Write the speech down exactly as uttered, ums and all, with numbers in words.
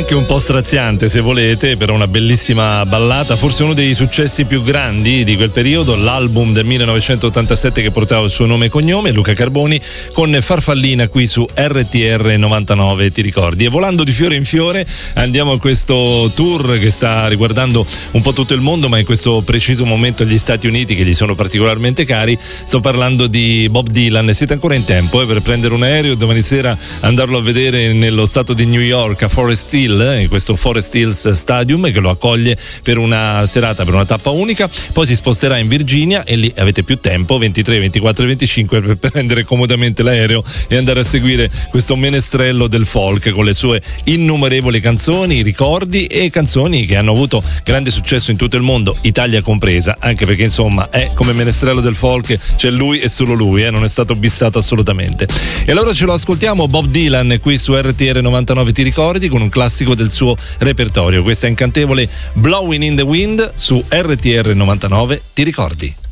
anche un po' straziante se volete, però una bellissima ballata, forse uno dei successi più grandi di quel periodo, l'album del millenovecentottantasette che portava il suo nome e cognome, Luca Carboni, con Farfallina qui su R T R novantanove, ti ricordi? E volando di fiore in fiore andiamo a questo tour che sta riguardando un po' tutto il mondo, ma in questo preciso momento gli Stati Uniti, che gli sono particolarmente cari. Sto parlando di Bob Dylan. Siete ancora in tempo eh, per prendere un aereo domani sera, andarlo a vedere nello stato di New York a Forest Hill, in questo Forest Hills Stadium che lo accoglie per una serata, per una tappa unica. Poi si sposterà in Virginia e lì avete più tempo, ventitré, ventiquattro e venticinque, per prendere comodamente l'aereo e andare a seguire questo menestrello del folk con le sue innumerevoli canzoni, ricordi e canzoni che hanno avuto grande successo in tutto il mondo, Italia compresa, anche perché insomma è come menestrello del folk, c'è lui e solo lui, eh, non è stato bissato assolutamente. E allora ce lo ascoltiamo Bob Dylan qui su R T R novantanove, ti ricordi, con un classico del suo repertorio. Questa è incantevole Blowing in the Wind su R T R novantanove, ti ricordi?